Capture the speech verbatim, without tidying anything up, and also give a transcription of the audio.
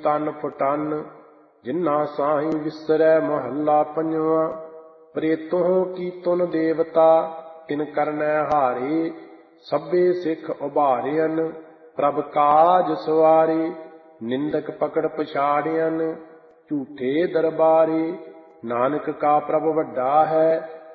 ਤਨ ਫੁਟਨ। ਜਿਨ੍ਹਾਂ ਸਾਹੀਂ ਵਿਸਰੈ ਮਹੱਲਾ ਪੰਜਵਾਂ। ਪ੍ਰੇਤੋਂ ਕੀ ਤੁਨ ਦੇਵਤਾ ਤਿਨ ਕਰਨੈ ਹਾਰੇ। ਸਭੇ ਸਿੱਖ ਉਭਾਰਿਅਨ ਪ੍ਰਭ ਕਾਜ ਸਵਾਰੇ। ਨਿੰਦਕ ਪਕੜ ਪਛਾੜਿਅਨ ਝੂਠੇ ਦਰਬਾਰੇ। ਨਾਨਕ ਕਾ ਪ੍ਰਭ ਵੱਡਾ ਹੈ